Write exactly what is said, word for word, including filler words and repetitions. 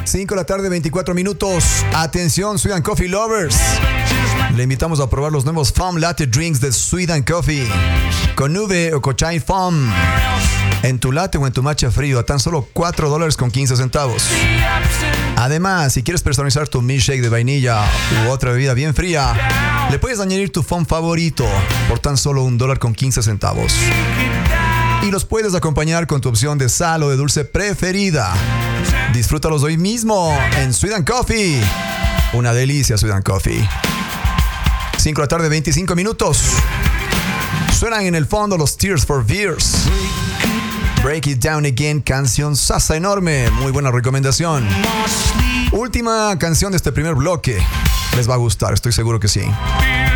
cinco de la tarde, veinticuatro minutos. Atención, Sweet and Coffee Lovers. Le invitamos a probar los nuevos Foam Latte Drinks de Sweet and Coffee. Con nube o cochai foam. En tu latte o en tu matcha frío a tan solo cuatro dólares con quince centavos. Además, si quieres personalizar tu milkshake de vainilla u otra bebida bien fría, le puedes añadir tu foam favorito por tan solo un dólar con quince centavos. Y los puedes acompañar con tu opción de sal o de dulce preferida. Disfrútalos hoy mismo en Sweet and Coffee. Una delicia, Sweet and Coffee. cinco de la tarde, veinticinco minutos. Suenan en el fondo los Tears for Fears. Break It Down Again, canción sasa enorme. Muy buena recomendación. Última canción de este primer bloque. Les va a gustar, estoy seguro que sí.